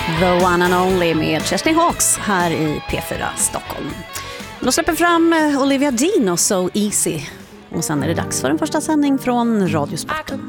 The One and Only med Kerstin Hawks här i P4 Stockholm. Då släpper fram Olivia Dean och So Easy. Och sen är det dags för den första sändning från Radiosporten.